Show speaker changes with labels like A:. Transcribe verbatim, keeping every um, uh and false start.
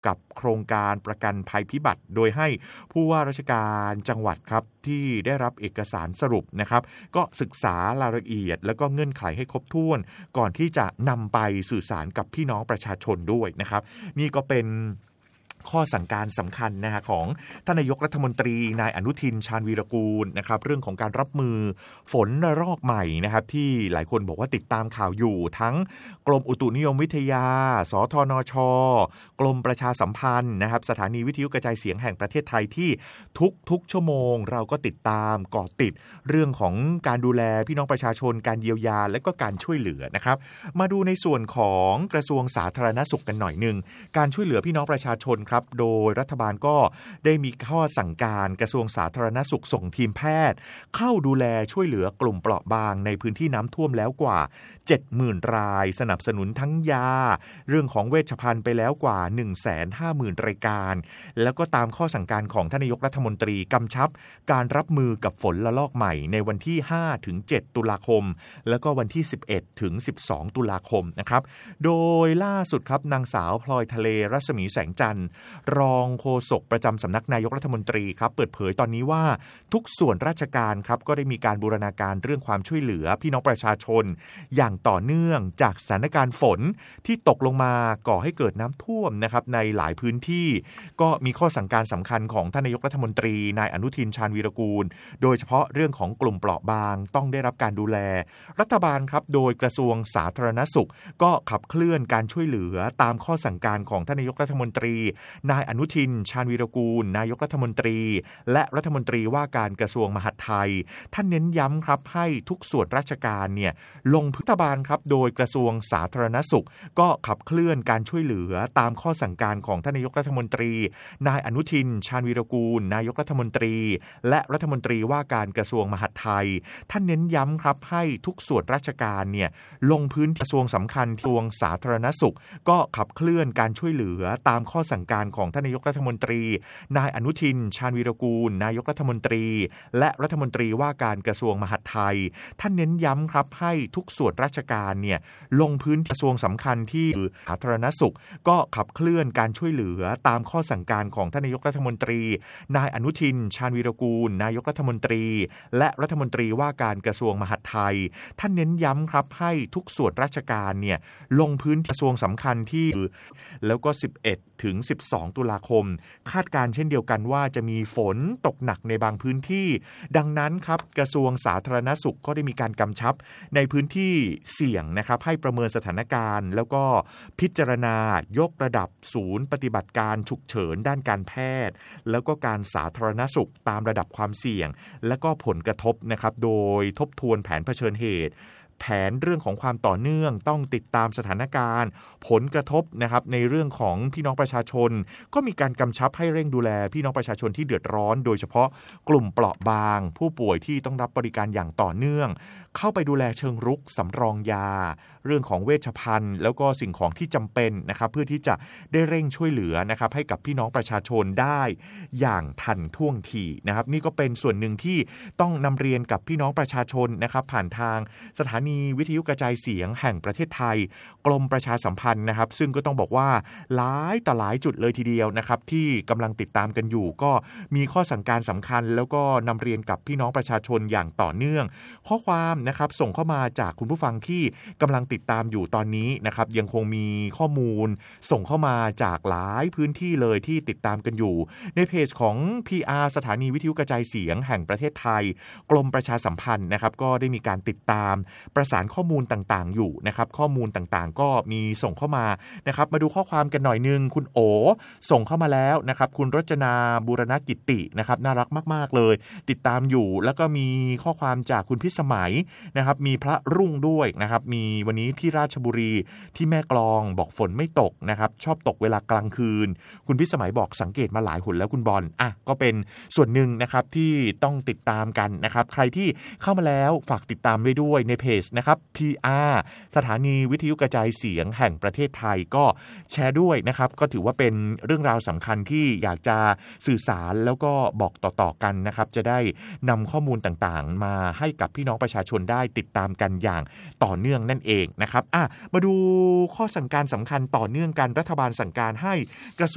A: กับโครงการประกันภัยพิบัติโดยให้ผู้ว่าราชการจังหวัดครับที่ได้รับเอกสารสรุปนะครับก็ศึกษารายละเอียดแล้วก็เงื่อนไขให้ครบถ้วนก่อนที่จะนำไปสื่อสารกับพี่น้องประชาชนด้วยนะครับนี่ก็เป็นข้อสั่งการสำคัญนะฮะของท่านนายกรัฐมนตรีนายอนุทินชาญวีรกูลนะครับเรื่องของการรับมือฝนระลอกใหม่นะครับที่หลายคนบอกว่าติดตามข่าวอยู่ทั้งกรมอุตุนิยมวิทยาสทนช.กรมประชาสัมพันธ์นะครับสถานีวิทยุกระจายเสียงแห่งประเทศไทยที่ทุกทุกชั่วโมงเราก็ติดตามเกาะติดเรื่องของการดูแลพี่น้องประชาชนการเยียวยาและก็การช่วยเหลือนะครับมาดูในส่วนของกระทรวงสาธารณสุขกันหน่อยนึงการช่วยเหลือพี่น้องประชาชนครับโดยรัฐบาลก็ได้มีข้อสั่งการกระทรวงสาธารณสุขส่งทีมแพทย์เข้าดูแลช่วยเหลือกลุ่มเปราะบางในพื้นที่น้ำท่วมแล้วกว่า เจ็ดหมื่น รายสนับสนุนทั้งยาเรื่องของเวชภัณฑ์ไปแล้วกว่า หนึ่งแสนห้าหมื่น รายการแล้วก็ตามข้อสั่งการของท่านนายกรัฐมนตรีกำชับการรับมือกับฝนระลอกใหม่ในวันที่ ห้าถึงเจ็ด ตุลาคมแล้วก็วันที่ สิบเอ็ดถึงสิบสอง ตุลาคมนะครับโดยล่าสุดครับนางสาวพลอยทะเลรัศมีแสงจันทร์รองโฆษกประจำสำนักนายกรัฐมนตรีครับเปิดเผยตอนนี้ว่าทุกส่วนราชการครับก็ได้มีการบูรณาการเรื่องความช่วยเหลือพี่น้องประชาชนอย่างต่อเนื่องจากสถานการณ์ฝนที่ตกลงมาก่อให้เกิดน้ำท่วมนะครับในหลายพื้นที่ก็มีข้อสั่งการสำคัญของท่านนายกรัฐมนตรีนายอนุทินชาญวีรกูลโดยเฉพาะเรื่องของกลุ่มเปราะบางต้องได้รับการดูแลรัฐบาลครับโดยกระทรวงสาธารณสุขก็ขับเคลื่อนการช่วยเหลือตามข้อสั่งการของท่านนายกรัฐมนตรีนายอนุทินชาญวีรกูลนายกรัฐมนตรีและรัฐมนตรีว่าการกระทรวงมหาดไทยท่านเน้นย้ำครับให้ทุกส่วนราชการเนี่ยลงพื้นที่บาลครับโดยกระทรวงสาธารณสุขก็ขับเคลื่อนการช่วยเหลือตามข้อสั่งการของท่านนายกรัฐมนตรีนายอนุทินชาญวีรกูลนายกรัฐมนตรีและรัฐมนตรีว่าการกระทรวงมหาดไทยท่านเน้นย้ำครับให้ทุกส่วนราชการเนี่ยลงพื้นที่กระทรวงสำคัญกระทรวงสาธารณสุขก็ขับเคลื่อนการช่วยเหลือตามข้อสั่งการของท่านนายกรัฐมนตรีนายอนุทินชาญวีรกูลนายกรัฐมนตรีและรัฐมนตรีว่าการกระทรวงมหาดไทยท่านเน้นย้ำครับให้ทุกส่วนราชการเนี่ยลงพื้นที่กระทรวงสำคัญที่สาธารณสุขก็ขับเคลื่อนการช่วยเหลือตามข้อสั่งการของท่านนายกรัฐมนตรีนายอนุทินชาญวีรกูลนายกรัฐมนตรีและรัฐมนตรีว่าการกระทรวงมหาดไทยท่านเน้นย้ำครับให้ทุกส่วนราชการเนี่ยลงพื้นที่กระทรวงสำคัญที่แล้วก็สิบเอ็ดถึงสิบสองตุลาคมคาดการเช่นเดียวกันว่าจะมีฝนตกหนักในบางพื้นที่ดังนั้นครับกระทรวงสาธารณสุขก็ได้มีการกำชับในพื้นที่เสี่ยงนะครับให้ประเมินสถานการณ์แล้วก็พิจารณายกระดับศูนย์ปฏิบัติการฉุกเฉินด้านการแพทย์แล้วก็การสาธารณสุขตามระดับความเสี่ยงและก็ผลกระทบนะครับโดยทบทวนแผนเผชิญเหตุแผนเรื่องของความต่อเนื่องต้องติดตามสถานการณ์ผลกระทบนะครับในเรื่องของพี่น้องประชาชนก็มีการกำชับให้เร่งดูแลพี่น้องประชาชนที่เดือดร้อนโดยเฉพาะกลุ่มเปราะบางผู้ป่วยที่ต้องรับบริการอย่างต่อเนื่องเข้าไปดูแลเชิงรุกสำรองยาเรื่องของเวชภัณฑ์แล้วก็สิ่งของที่จำเป็นนะครับเพื่อที่จะได้เร่งช่วยเหลือนะครับให้กับพี่น้องประชาชนได้อย่างทันท่วงทีนะครับนี่ก็เป็นส่วนหนึ่งที่ต้องนำเรียนกับพี่น้องประชาชนนะครับผ่านทางสถานีวิทยุกระจายเสียงแห่งประเทศไทยกรมประชาสัมพันธ์นะครับซึ่งก็ต้องบอกว่าหลายต่อหลายจุดเลยทีเดียวนะครับที่กำลังติดตามกันอยู่ก็มีข้อสั่งการสำคัญแล้วก็นำเรียนกับพี่น้องประชาชนอย่างต่อเนื่องข้อความนะครับส่งเข้ามาจากคุณผู้ฟังที่กำลังติดตามอยู่ตอนนี้นะครับยังคงมีข้อมูลส่งเข้ามาจากหลายพื้นที่เลยที่ติดตามกันอยู่ในเพจของ พี อาร์ สถานีวิทยุกระจายเสียงแห่งประเทศไทยกรมประชาสัมพันธ์นะครับก็ได้มีการติดตามประสานข้อมูลต่างๆอยู่นะครับข้อมูลต่างๆก็มีส่งเข้ามานะครับมาดูข้อความกันหน่อยนึงคุณโอส่งเข้ามาแล้วนะครับคุณรจนาบูรณกิตินะครับน่ารักมากๆเลยติดตามอยู่แล้วก็มีข้อความจากคุณพิสมัยนะครับมีพระรุ่งด้วยนะครับมีวันนี้ที่ราชบุรีที่แม่กลองบอกฝนไม่ตกนะครับชอบตกเวลากลางคืนคุณพิสมัยบอกสังเกตมาหลายหนแล้วคุณบอลอ่ะก็เป็นส่วนหนึ่งนะครับที่ต้องติดตามกันนะครับใครที่เข้ามาแล้วฝากติดตามไว้ด้วยในเพจนะครับ พี อาร์ สถานีวิทยุกระจายเสียงแห่งประเทศไทยก็แชร์ด้วยนะครับก็ถือว่าเป็นเรื่องราวสำคัญที่อยากจะสื่อสารแล้วก็บอกต่อๆกันนะครับจะได้นำข้อมูลต่างๆมาให้กับพี่น้องประชาชนได้ติดตามกันอย่างต่อเนื่องนั่นเองนะครับอ่ะมาดูข้อสั่งการสำคัญต่อเนื่องกันรัฐบาลสั่งการให้กระทรวง